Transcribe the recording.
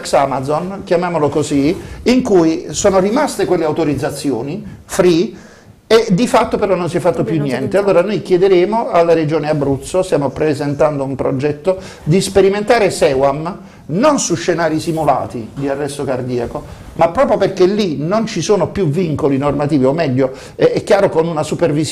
ex Amazon, chiamiamolo così, in cui sono rimaste quelle autorizzazioni free e di fatto però non si è fatto più niente. Allora noi chiederemo alla Regione Abruzzo, stiamo presentando un progetto di sperimentare SEWAM non su scenari simulati di arresto cardiaco, ma proprio perché lì non ci sono più vincoli normativi, o meglio, è chiaro, con una supervisione